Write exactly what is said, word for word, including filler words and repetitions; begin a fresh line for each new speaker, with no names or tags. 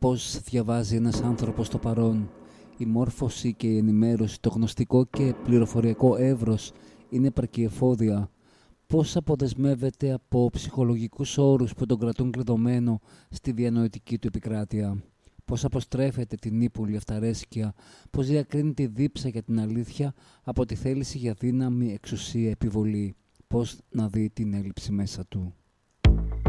πώς διαβάζει ένας άνθρωπος το παρόν. Η μόρφωση και η ενημέρωση, το γνωστικό και πληροφοριακό εύρος είναι επαρκή εφόδια. Πώς αποδεσμεύεται από ψυχολογικούς όρους που τον κρατούν κλειδωμένο στη διανοητική του επικράτεια. Πώς αποστρέφεται την ύπουλη αυταρέσκεια, πώς διακρίνει τη δίψα για την αλήθεια από τη θέληση για δύναμη, εξουσία, επιβολή. Πώς να δει την έλλειψη μέσα του.